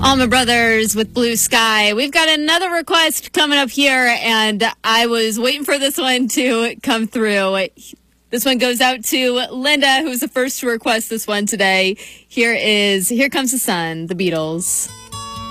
Allman Brothers with Blue Sky. We've got another request coming up here, and I was waiting for this one to come through. This one goes out to Linda, who's the first to request this one today. Here Comes the Sun, the Beatles.